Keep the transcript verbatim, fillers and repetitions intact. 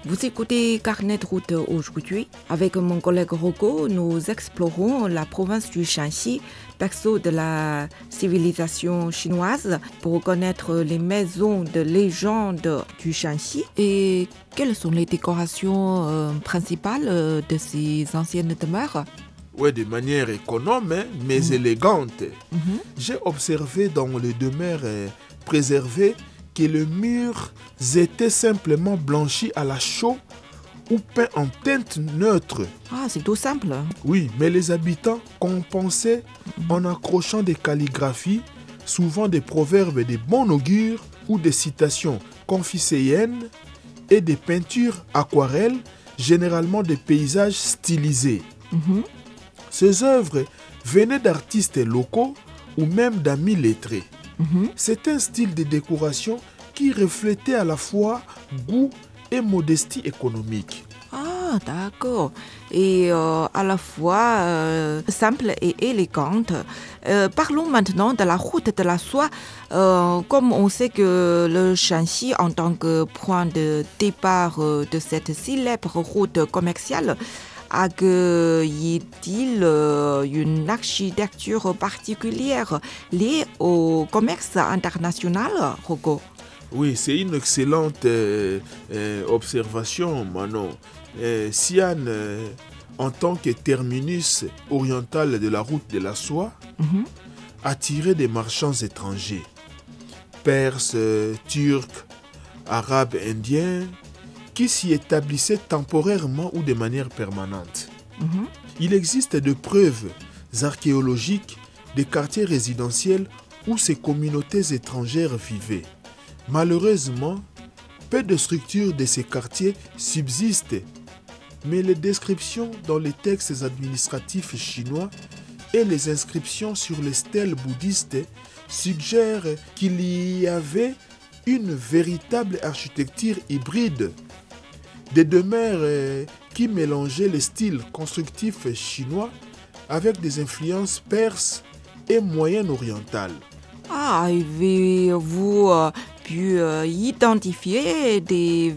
Vous écoutez Carnet de route aujourd'hui. Avec mon collègue Rocco, nous explorons la province du Shanxi, berceau de la civilisation chinoise, pour connaître les maisons de légende du Shanxi. Et quelles sont les décorations euh, principales euh, de ces anciennes demeures? Oui, de manière économe, hein, mais mmh. élégante. Mmh. J'ai observé dans les demeures euh, préservées que les murs étaient simplement blanchis à la chaux ou peints en teinte neutre. Ah, c'est tout simple. Oui, mais les habitants compensaient mmh. en accrochant des calligraphies, souvent des proverbes de bon augure ou des citations confucéennes et des peintures aquarelles, généralement des paysages stylisés. Mmh. Ces œuvres venaient d'artistes locaux ou même d'amis lettrés. Mmh. C'est un style de décoration qui reflétait à la fois goût et modestie économique. Ah, d'accord. Et euh, à la fois euh, simple et élégante. Euh, parlons maintenant de la route de la soie. Euh, comme on sait que le Shanxi, en tant que point de départ euh, de cette célèbre route commerciale, accueille-t-il euh, une architecture particulière liée au commerce international, Rocco? Oui, c'est une excellente euh, euh, observation, Manon. Euh, Xi'an, euh, en tant que terminus oriental de la route de la soie, Mm-hmm. attirait des marchands étrangers, perses, euh, turcs, arabes, indiens, qui s'y établissaient temporairement ou de manière permanente. Mm-hmm. Il existe de preuves archéologiques des quartiers résidentiels où ces communautés étrangères vivaient. Malheureusement, peu de structures de ces quartiers subsistent, mais les descriptions dans les textes administratifs chinois et les inscriptions sur les stèles bouddhistes suggèrent qu'il y avait une véritable architecture hybride, des demeures qui mélangeaient les styles constructifs chinois avec des influences perses et moyen-orientales. Ah, avez-vous euh, pu euh, identifier des